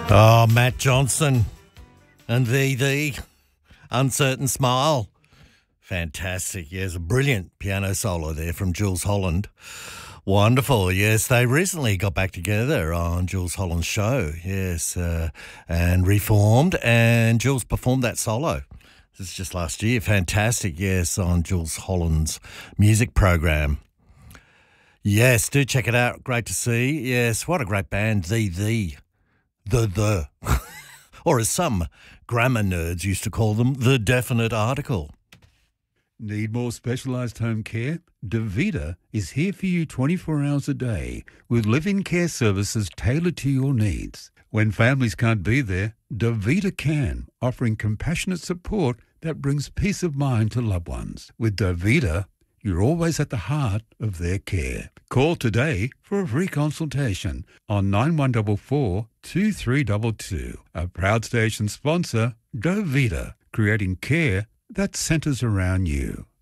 Oh, Matt Johnson and the Uncertain Smile. Fantastic. Yes, a brilliant piano solo there from Jules Holland. Wonderful. Yes, they recently got back together on Jules Holland's show. Yes, and reformed, and Jules performed that solo. This is just last year. Fantastic. Yes, on Jules Holland's music program. Yes, do check it out. Great to see. Yes, what a great band. The. Or as some grammar nerds used to call them, the definite article. Need more specialised home care? DaVita is here for you 24 hours a day with live-in care services tailored to your needs. When families can't be there, DaVita can, offering compassionate support that brings peace of mind to loved ones. With DaVita, you're always at the heart of their care. Call today for a free consultation on 9144 2322. A proud station sponsor, DaVita, creating care that centres around you.